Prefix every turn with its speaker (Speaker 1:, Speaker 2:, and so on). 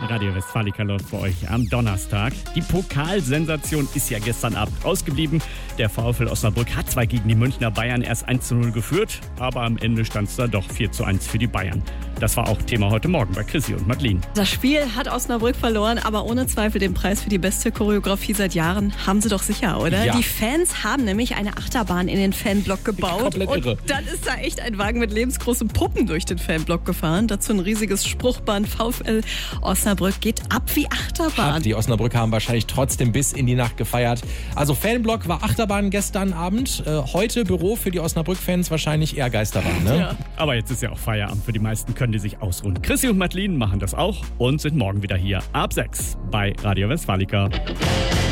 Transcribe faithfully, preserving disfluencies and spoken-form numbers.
Speaker 1: Radio Westfalica läuft für euch am Donnerstag. Die Pokalsensation ist ja gestern Abend ausgeblieben. Der VfL Osnabrück hat zwar gegen die Münchner Bayern erst eins zu null geführt, aber am Ende stand es da doch vier zu eins für die Bayern. Das war auch Thema heute Morgen bei Chrissy und Madeline.
Speaker 2: Das Spiel hat Osnabrück verloren, aber ohne Zweifel den Preis für die beste Choreografie seit Jahren haben sie doch sicher, oder? Ja. Die Fans haben nämlich eine Achterbahn in den Fanblock gebaut.
Speaker 1: Komplett
Speaker 2: und
Speaker 1: irre.
Speaker 2: Dann ist da echt ein Wagen mit lebensgroßen Puppen durch den Fanblock gefahren. Dazu ein riesiges Spruchband. VfL Osnabrück geht ab wie Achterbahn.
Speaker 3: Die Osnabrücker haben wahrscheinlich trotzdem bis in die Nacht gefeiert. Also Fanblock war Achterbahn gestern Abend. Äh, heute Büro für die Osnabrück-Fans wahrscheinlich eher Geisterbahn, ne?
Speaker 1: Ja. Aber jetzt ist ja auch Feierabend für die meisten, können die sich ausruhen. Chrissy und Madeline machen das auch und sind morgen wieder hier ab sechs bei Radio Westfalica.